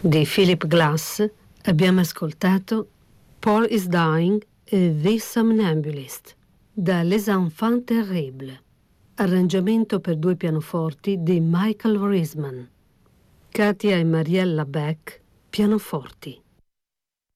Di Philip Glass abbiamo ascoltato Paul is Dying e The Somnambulist da Les Enfants Terribles, arrangiamento per 2 pianoforti di Michael Risman. Katia e Mariella Beck, pianoforti.